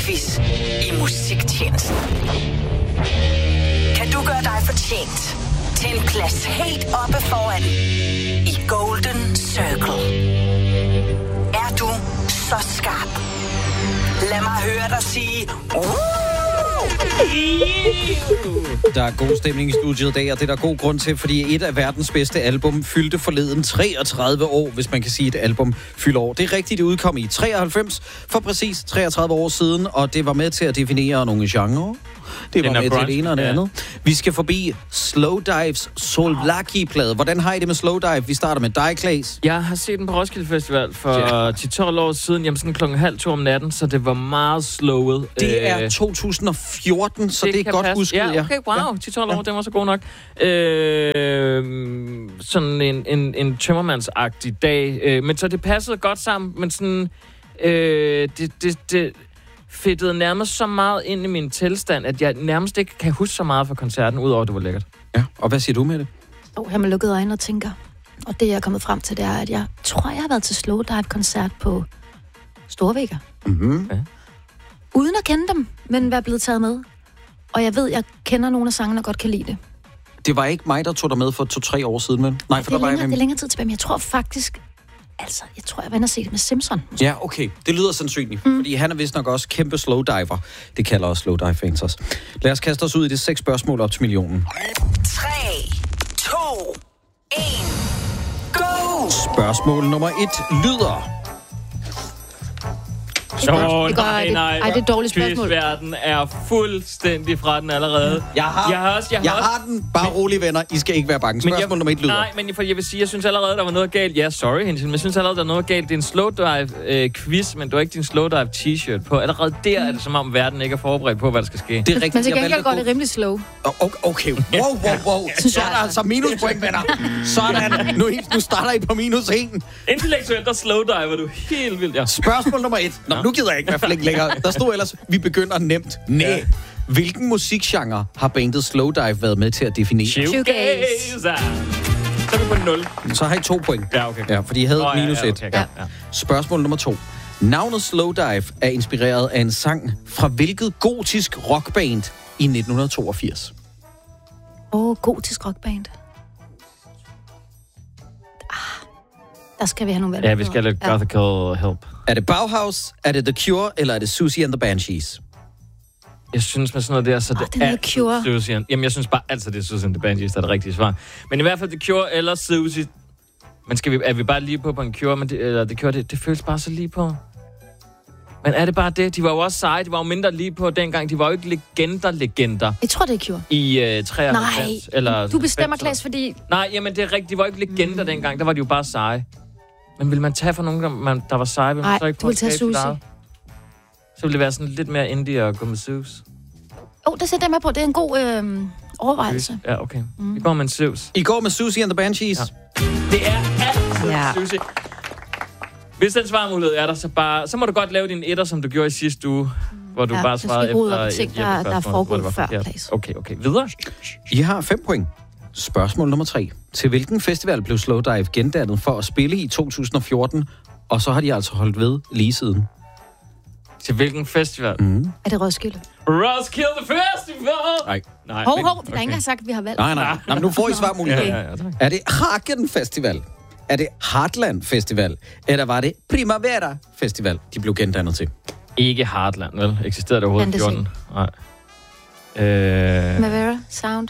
quiz i musiktjenesten. Kan du gøre dig fortjent til en plads helt oppe foran i Golden Circle? Er du så skarp? Lad mig høre dig sige Der er god stemning i studiet i dag, og det er der god grund til, fordi et af verdens bedste album fyldte forleden 33 år, hvis man kan sige, at et album fylder år. Det er rigtigt, det udkom i 93, for præcis 33 år siden, og det var med til at definere nogle genrer. Det var med til det ene og det andet. Vi skal forbi Slowdives Soulblaki-plade. Hvordan har I det med Slowdive? Vi starter med dig, Claes. Jeg har set den på Roskilde Festival for 10-12 år siden. Jamen sådan 1:30 om natten, så det var meget slowet. Det er 2014, så det er godt husket. Ja, okay, wow. 10-12 år, den var så god nok. Sådan en tømmermandsagtig dag. Men så det passede godt sammen, men sådan... Det fedtede nærmest så meget ind i min tilstand, at jeg nærmest ikke kan huske så meget fra koncerten, udover at det var lækkert. Ja, og hvad siger du med det? Jeg med lukkede øjne og tænker. Og det, jeg er kommet frem til, det er, at jeg tror, jeg har været til Slowdive-koncert på Storvægger. Mm-hmm. Ja. Uden at kende dem, men være blevet taget med. Og jeg ved, jeg kender nogle af sangene og godt kan lide det. Det var ikke mig, der tog dig med for 2-3 år siden, men... Nej, for det der var det er længere tid tilbage, men jeg tror faktisk... jeg tror, jeg var inde og se det med Simpson. Måske. Ja, okay. Det lyder sandsynligt, fordi han er vist nok også kæmpe slowdiver. Det kalder også slowdive-fans også. Lad os kaste os ud i det 6 spørgsmål op til millionen. 3, 2, 1, go! Spørgsmål nummer 1 lyder... Så nej. Ej, det er et dårligt spørgsmål. Quizverden er fuldstændig fra den allerede. Jeg har den. Bare rolig, venner. I skal ikke være bange. Spørgsmål nummer 1 lyder... Nej, men jeg vil sige, jeg synes allerede, der var noget galt. Ja, sorry, Hensel, men jeg synes allerede, der er noget galt. Det er en slowdive-quiz, men du har ikke din slowdive-t-shirt på. Allerede der er det som om, verden ikke er forberedt på, hvad der skal ske. Det er rigtigt. Men til gengæld går det rimelig slow. Okay. Wow. Så er der altså minuspoint, venner. Sådan. Nu starter I på -1. Intellektuelt, der slowdiver du helt vildt, ja. Spørgsmål nummer 1. Nu gider jeg ikke i hvert fald ikke længere. Der stod ellers, vi begynder nemt. Nej. Hvilken musikgenre har bandet Slowdive været med til at definere? Shoegaze. Så er vi på 0. Så har I 2 point. Ja, okay. Ja, fordi I havde -1. Okay, ja. Spørgsmål nummer 2. Navnet Slowdive er inspireret af en sang fra hvilket gotisk rockband i 1982? Gotisk rockband. Der skal vi have nogle valg. Ja, vi skal have lidt Gothical Help. Er det Bauhaus, er det The Cure, eller er det Siouxsie and the Banshees? Jeg synes med sådan noget der, så det er Cure. Siouxsie. Jamen, jeg synes bare altid, det er Siouxsie and the Banshees, der er det rigtige svar. Men i hvert fald The Cure eller Siouxsie. Men er vi bare lige på en Cure, men eller The Cure, det føles bare så lige på. Men er det bare det? De var jo også seje, de var jo mindre lige på dengang. De var jo ikke legender. Jeg tror, det er Cure. I 93. Nej, eller du bestemmer, Claes, fordi... Nej, jamen det er rigtigt. De var jo ikke legender dengang. Der var de jo bare seje. Men vil man tage for nogen, der var seje? Nej, du vil tage Siouxsie. Så vil det være sådan lidt mere indie og gå med Siouxsie. Det sætter jeg med på. Det er en god overvejelse. Ja, okay. Vi går med en Siouxsie. I går med Siouxsie and the Banshees. Ja. Det er altid Siouxsie. Hvis den svarmulighed er der, så må du godt lave din etter, som du gjorde i sidste uge, hvor du bare svarede efter der er foregået før, Claes. Okay. Videre. I har 5 point. Spørgsmål nummer 3. Til hvilken festival blev Slowdive gendannet for at spille i 2014, og så har de altså holdt ved lige siden? Til hvilken festival? Er det Roskilde? Roskilde Festival! Nej. Hov, vi har ikke engang sagt, at vi har valgt. Nej, men nu får I svarmulighed. Ja, er det Hagen Festival? Er det Heartland Festival? Eller var det Primavera Festival, de blev gendannet til? Ikke Heartland, vel? Eksisterede det overhovedet i 14? Nej. Primavera Sound.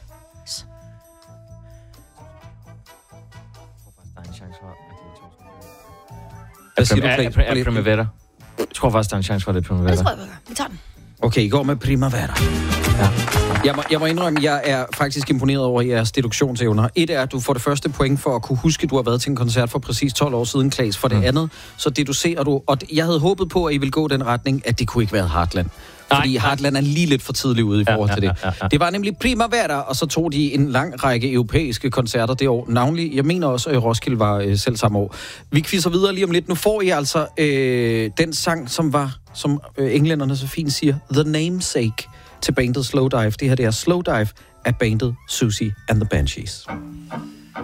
Hvad siger du, Claes? Er Primavera? Jeg tror faktisk, der er en chance for, at det er Primavera. Det tror jeg, vi tager den. Okay, I går med Primavera. Ja. Jeg må indrømme, at jeg er faktisk imponeret over jeres deduktionsevner. Et er, at du får det første point for at kunne huske, at du har været til en koncert for præcis 12 år siden, Claes. For det andet, så deducerer du, og jeg havde håbet på, at I ville gå den retning, at det kunne ikke være Heartland. Fordi Heartland er lige lidt for tidligt ude i forhold til det. Ja. Det var nemlig Primavera, og så tog de en lang række europæiske koncerter det år. Navnlig, jeg mener også, at Roskilde var selv samme år. Vi quizzer videre lige om lidt. Nu får I altså den sang, som englænderne så fint siger, The Namesake til bandet Slowdive. Det her, det er Slowdive af bandet Siouxsie and the Banshees.